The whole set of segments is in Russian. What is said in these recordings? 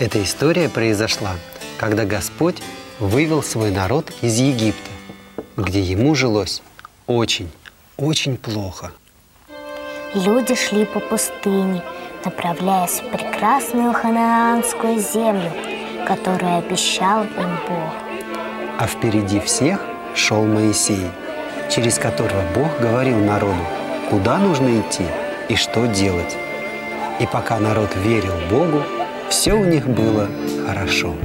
Эта история произошла, когда Господь вывел свой народ из Египта, где ему жилось очень, очень плохо. Люди шли по пустыне, направляясь в прекрасную ханаанскую землю, которую обещал им Бог. А впереди всех шел Моисей, через которого Бог говорил народу, куда нужно идти и что делать. И пока народ верил Богу, все у них было хорошо.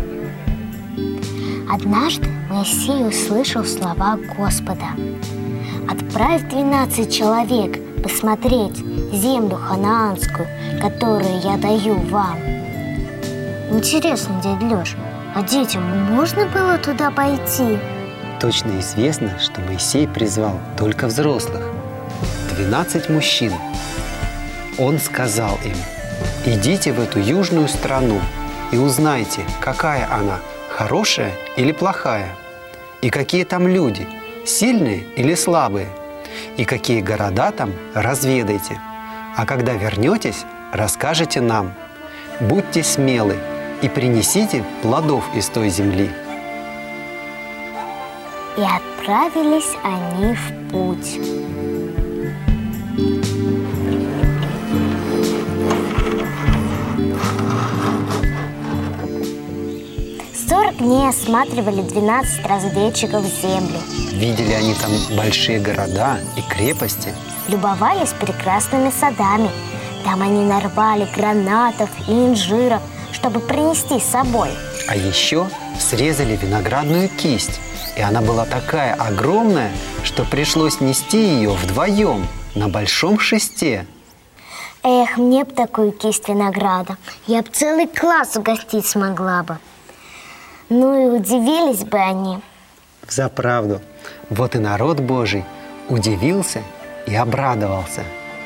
Однажды Моисей услышал слова Господа: «Отправь 12 человек посмотреть землю ханаанскую, которую я даю вам». Интересно, дядя Лёш, а детям можно было туда пойти? Точно известно, что Моисей призвал только взрослых, 12 мужчин. Он сказал им: «Идите в эту южную страну и узнайте, какая она, хорошая или плохая, и какие там люди, сильные или слабые, и какие города там разведайте. А когда вернетесь, расскажете нам. Будьте смелы и принесите плодов из той земли». И отправились они в путь. 40 дней осматривали 12 разведчиков землю. Видели они там большие города и крепости. Любовались прекрасными садами. Там они нарвали гранатов и инжира, чтобы принести с собой. А еще срезали виноградную кисть. И она была такая огромная, что пришлось нести ее вдвоем на большом шесте. Эх, мне б такую кисть винограда. Я б целый класс угостить смогла бы. Ну и удивились бы они. Взаправду. Вот и народ Божий удивился и обрадовался.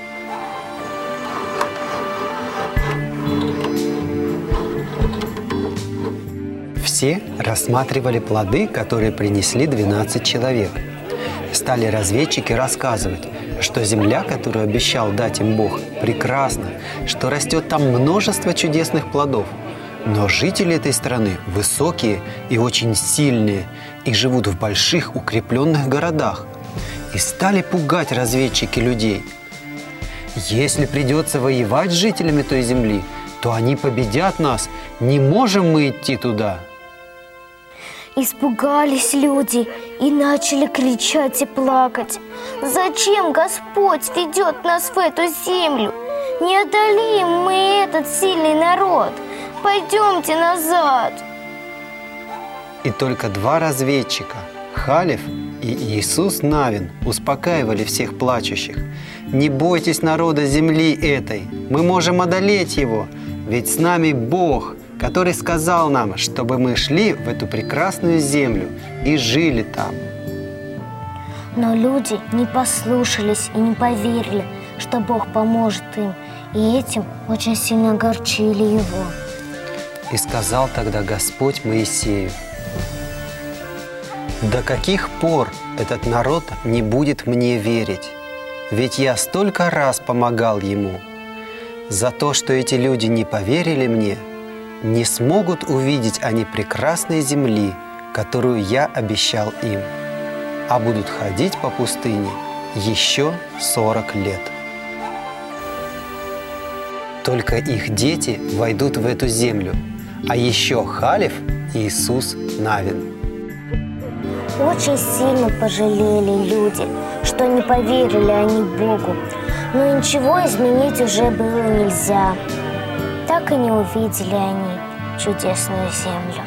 Все рассматривали плоды, которые принесли 12 человек. Стали разведчики рассказывать, что земля, которую обещал дать им Бог, прекрасна, что растет там множество чудесных плодов. Но жители этой страны высокие и очень сильные и живут в больших укрепленных городах. И стали пугать разведчики людей. Если придется воевать с жителями той земли, то они победят нас. Не можем мы идти туда. Испугались люди и начали кричать и плакать. Зачем Господь ведет нас в эту землю? Не одолеем мы этот сильный народ. Пойдемте назад. И только 2 разведчика, Халев и Иисус Навин, успокаивали всех плачущих. Не бойтесь народа земли этой, мы можем одолеть его, ведь с нами Бог, который сказал нам, чтобы мы шли в эту прекрасную землю и жили там. Но люди не послушались и не поверили, что Бог поможет им, и этим очень сильно огорчили его. И сказал тогда Господь Моисею: «До каких пор этот народ не будет мне верить? Ведь я столько раз помогал ему. За то, что эти люди не поверили мне, не смогут увидеть они прекрасной земли, которую я обещал им, а будут ходить по пустыне еще 40 лет. Только их дети войдут в эту землю, а еще Халев и Иисус Навин». Очень сильно пожалели люди, что не поверили они Богу. Но ничего изменить уже было нельзя. Так и не увидели они чудесную землю.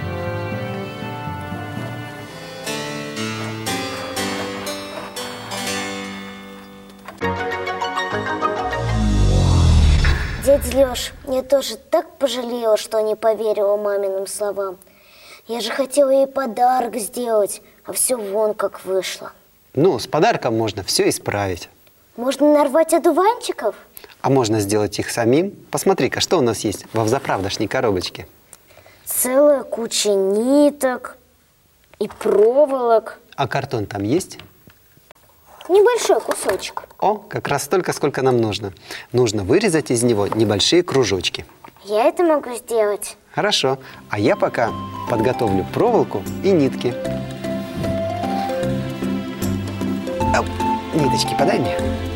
Дядя Лёш, я тоже так пожалела, что не поверила маминым словам. Я же хотела ей подарок сделать, а все вон как вышло. Ну, с подарком можно все исправить. Можно нарвать одуванчиков? А можно сделать их самим. Посмотри-ка, что у нас есть во взаправдошней коробочке. Целая куча ниток и проволок. А картон там есть? Небольшой кусочек. О, как раз столько, сколько нам нужно. Нужно вырезать из него небольшие кружочки. Я это могу сделать. Хорошо. А я пока подготовлю проволоку и нитки. Ниточки подай мне.